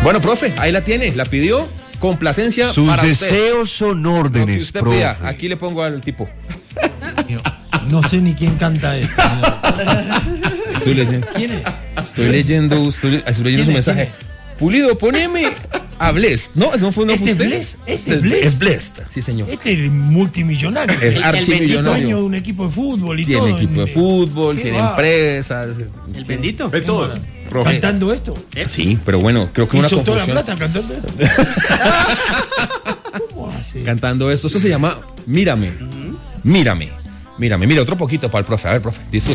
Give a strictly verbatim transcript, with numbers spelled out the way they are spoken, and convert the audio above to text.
Bueno, profe, ahí la tiene, la pidió. Complacencia Sus para deseos usted. son órdenes, Lo que usted profe. pida, aquí le pongo al tipo. No sé ni quién canta esto. Estoy leyendo. ¿Quién es? Estoy leyendo, estoy, estoy leyendo su ¿Quién es? mensaje. Pulido, poneme a Blessed. No, eso no fue, no ¿Este fue es usted. Blessed? ¿Este es Es- Blessed? Es Blessed, sí señor. Este es multimillonario. Es El- el archimillonario. dueño de un equipo de fútbol y Tiene todo. equipo de En- fútbol, ¿Qué tiene va? empresas. ¿El bendito? De todo. Profe. Cantando esto. Sí, pero bueno, creo que una Hizo toda la confusión. plata cantando esto. ¿Cómo hace? Cantando esto, eso se llama Mírame. Mírame. Mírame. Mira, otro poquito para el profe. A ver, profe, disfruta.